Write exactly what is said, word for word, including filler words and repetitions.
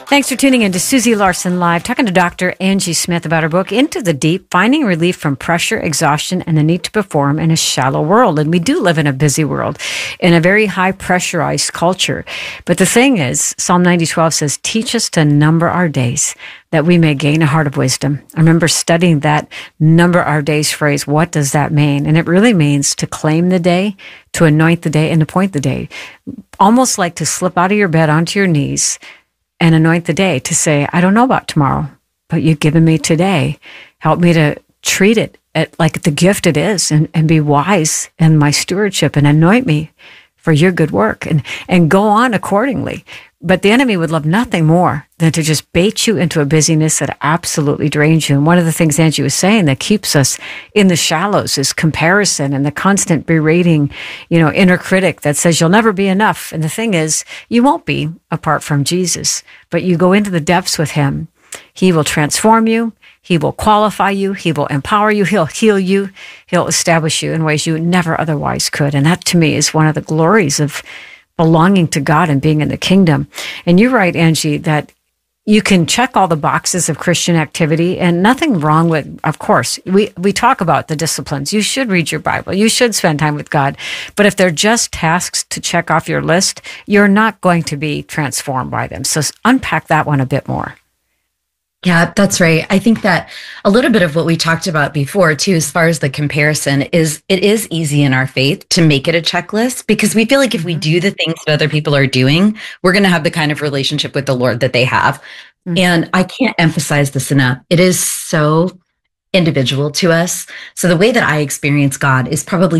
Thanks for tuning in to Susie Larson Live, talking to Doctor Angie Smith about her book, Into the Deep, Finding Relief from Pressure, Exhaustion, and the Need to Perform in a Shallow World. And we do live in a busy world, in a very high pressurized culture. But the thing is, Psalm ninety twelve says, teach us to number our days, that we may gain a heart of wisdom. I remember studying that number our days phrase. What does that mean? And it really means to claim the day, to anoint the day, and appoint the day. Almost like to slip out of your bed onto your knees and anoint the day, to say, I don't know about tomorrow, but you've given me today. Help me to treat it at, like the gift it is, and, and be wise in my stewardship, and anoint me for your good work, and, and go on accordingly. But the enemy would love nothing more than to just bait you into a busyness that absolutely drains you. And one of the things Angie was saying that keeps us in the shallows is comparison and the constant berating, you know, inner critic that says you'll never be enough. And the thing is, you won't be apart from Jesus, but you go into the depths with him. He will transform you. He will qualify you. He will empower you. He'll heal you. He'll establish you in ways you never otherwise could. And that, to me, is one of the glories of belonging to God and being in the kingdom. And you're right, Angie, that you can check all the boxes of Christian activity, and nothing wrong with, of course, we, we talk about the disciplines. You should read your Bible. You should spend time with God. But if they're just tasks to check off your list, you're not going to be transformed by them. So unpack that one a bit more. Yeah, that's right. I think that a little bit of what we talked about before too, as far as the comparison, is it is easy in our faith to make it a checklist, because we feel like if we do the things that other people are doing, we're going to have the kind of relationship with the Lord that they have. Mm-hmm. And I can't emphasize this enough. It is so individual to us. So the way that I experience God is probably